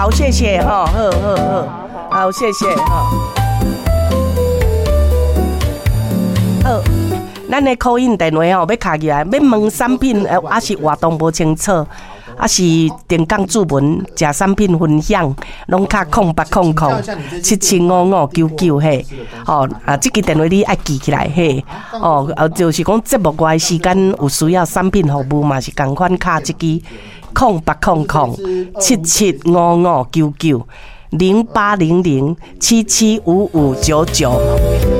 好，谢谢哈，好，谢谢哈。好，咱的call in电话吼，要卡起来，要问产品，还是活动无清楚，还是定岗注文，食产品分享，拢卡0800775599嘿。哦，这个电话你爱记起来嘿。哦，就是讲节目外时间有需要产品服务嘛，是同款卡这个08007755990800775599。